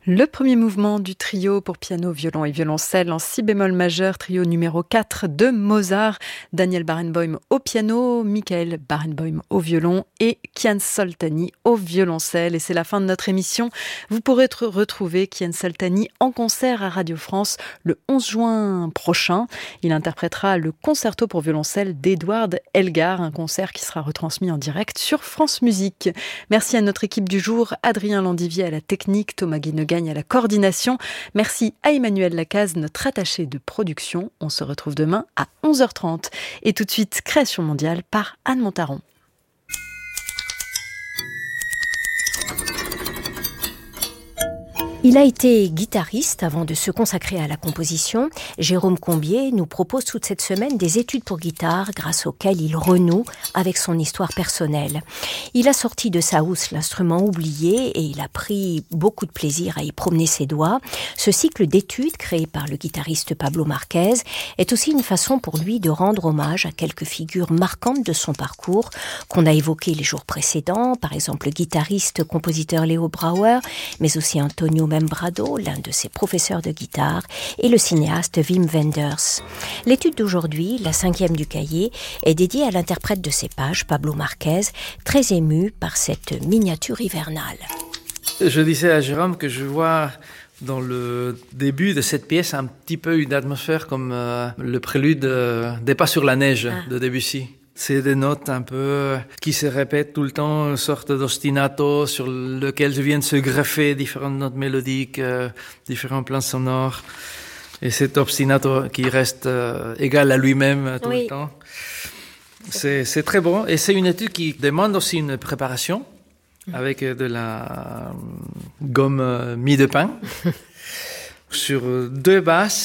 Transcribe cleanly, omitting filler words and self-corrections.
Le premier mouvement du trio pour piano, violon et violoncelle en si bémol majeur, trio numéro 4 de Mozart. Daniel Barenboim au piano, Michael Barenboim au violon et Kian Soltani au violoncelle. Et c'est la fin de notre émission. Vous pourrez retrouver Kian Soltani en concert à Radio France le 11 juin prochain. Il interprétera le concerto pour violoncelle d'Edward Elgar, un concert qui sera retransmis en direct sur France Musique. Merci à notre équipe du jour, Adrien Landivier à la technique, Thomas Guinegagne à la coordination. Merci à Emmanuel Lacaze, notre attaché de production. On se retrouve demain à 11h30. Et tout de suite, Création mondiale par Anne Montaron. Il a été guitariste avant de se consacrer à la composition. Jérôme Combier nous propose toute cette semaine des études pour guitare grâce auxquelles il renoue avec son histoire personnelle. Il a sorti de sa housse l'instrument oublié et il a pris beaucoup de plaisir à y promener ses doigts. Ce cycle d'études créé par le guitariste Pablo Marquez est aussi une façon pour lui de rendre hommage à quelques figures marquantes de son parcours qu'on a évoquées les jours précédents, par exemple le guitariste-compositeur Leo Brouwer, mais aussi Antonio Membrado, l'un de ses professeurs de guitare, et le cinéaste Wim Wenders. L'étude d'aujourd'hui, la 5e du cahier, est dédiée à l'interprète de ces pages, Pablo Marquez, très ému par cette miniature hivernale. Je disais à Jérôme que je vois dans le début de cette pièce un petit peu une atmosphère comme le prélude des Pas sur la neige de Debussy. C'est des notes un peu qui se répètent tout le temps, une sorte d'ostinato sur lequel viennent se greffer différentes notes mélodiques, différents plans sonores. Et cet ostinato qui reste égal à lui-même tout le temps. C'est très bon. Et c'est une étude qui demande aussi une préparation avec de la gomme mie de pain sur 2 basses.